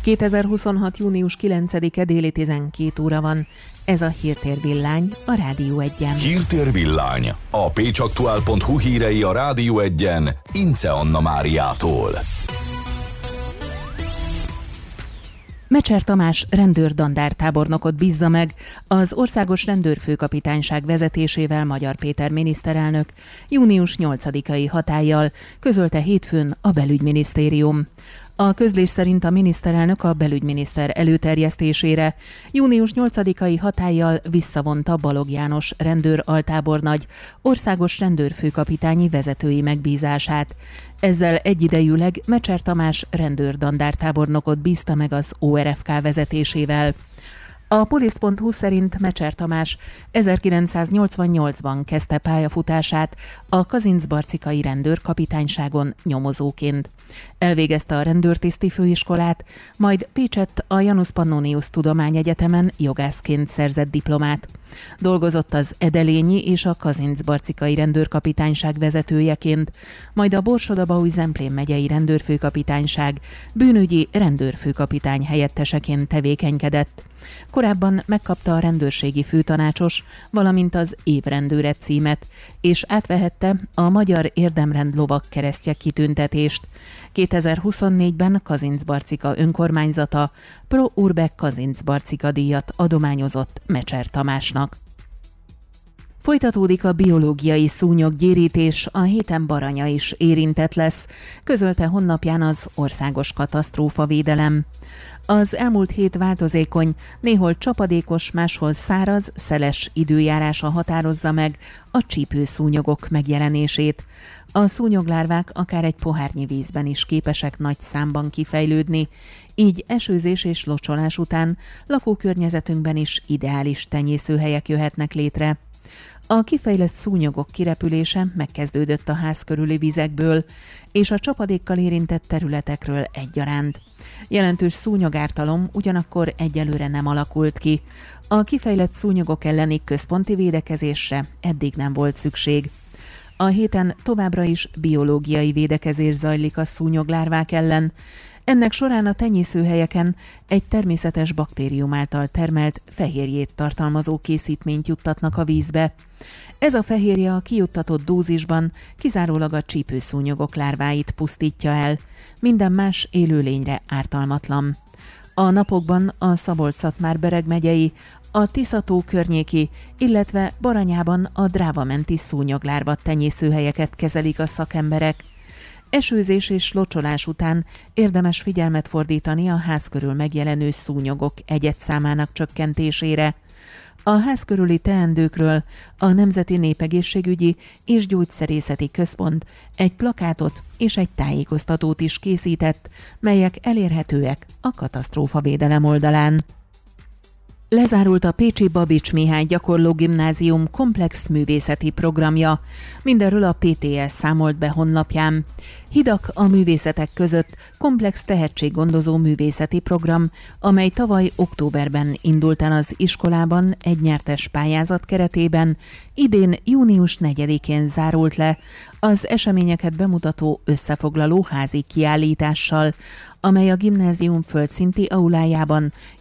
2026. június 9-e déli 12 óra van. Ez a Hírtér-villány a Rádió Egyen. Hírtér-villány. A pécsaktuál.hu hírei a Rádió Egyen Ince Anna Máriától. Mecser Tamás rendőr-dandártábornokot bízza meg az Országos Rendőrfőkapitányság vezetésével Magyar Péter miniszterelnök június 8-ai hatállyal, közölte hétfőn a Belügyminisztérium. A közlés szerint a miniszterelnök a belügyminiszter előterjesztésére június 8-ai hatállyal visszavonta Balogh János rendőr-altábornagy országos rendőrfőkapitányi vezetői megbízását. Ezzel egyidejűleg Mecser Tamás rendőr-dandártábornokot bízta meg az ORFK vezetésével. A Polisz.hu szerint Mecser Tamás 1988-ban kezdte pályafutását a kazincbarcikai rendőrkapitányságon nyomozóként. Elvégezte a rendőrtiszti főiskolát, majd Pécsett a Janus Pannonius Tudományegyetemen jogászként szerzett diplomát. Dolgozott az Edelényi és a kazincbarcikai rendőrkapitányság vezetőjeként, majd a Borsod-Abaúj-Zemplén megyei rendőrfőkapitányság bűnügyi rendőrfőkapitány helyetteseként tevékenykedett. Korábban megkapta a rendőrségi főtanácsos, valamint az évrendőre címet, és átvehette a Magyar Érdemrend lovag keresztje kitüntetést. 2024-ben Kazincbarcika önkormányzata Pro Urbe Kazincbarcika díjat adományozott Mecser Tamásnak. Folytatódik a biológiai szúnyoggyérítés, a héten Baranya is érintett lesz, közölte honlapján az Országos Katasztrófavédelem. Az elmúlt hét változékony, néhol csapadékos, máshol száraz, szeles időjárása határozza meg a csípőszúnyogok megjelenését. A szúnyoglárvák akár egy pohárnyi vízben is képesek nagy számban kifejlődni, így esőzés és locsolás után lakókörnyezetünkben is ideális tenyészőhelyek jöhetnek létre. A kifejlett szúnyogok kirepülése megkezdődött a ház körüli vizekből és a csapadékkal érintett területekről egyaránt. Jelentős szúnyogártalom ugyanakkor egyelőre nem alakult ki. A kifejlett szúnyogok elleni központi védekezésre eddig nem volt szükség. A héten továbbra is biológiai védekezés zajlik a szúnyoglárvák ellen. Ennek során a tenyészőhelyeken egy természetes baktérium által termelt fehérjét tartalmazó készítményt juttatnak a vízbe. Ez a fehérje a kijuttatott dózisban kizárólag a csípőszúnyogok lárváit pusztítja el, minden más élőlényre ártalmatlan. A napokban a Szabolcs-Szatmár-Bereg megyei, a Tisza-tó környéki, illetve Baranyában a Drávamenti szúnyoglárva tenyészőhelyeket kezelik a szakemberek. Esőzés és locsolás után érdemes figyelmet fordítani a ház körül megjelenő szúnyogok egyedszámának csökkentésére. A ház körüli teendőkről a Nemzeti Népegészségügyi és Gyógyszerészeti Központ egy plakátot és egy tájékoztatót is készített, melyek elérhetőek a katasztrófavédelem oldalán. Lezárult a pécsi Babits Mihály Gyakorló Gimnázium komplex művészeti programja. Mindenről a PTS számolt be honlapján. Hidak a művészetek között komplex tehetséggondozó művészeti program, amely tavaly októberben indult el az iskolában egy nyertes pályázat keretében, idén június 4-én zárult le az eseményeket bemutató összefoglaló házi kiállítással, amely a gimnázium földszinti aulájában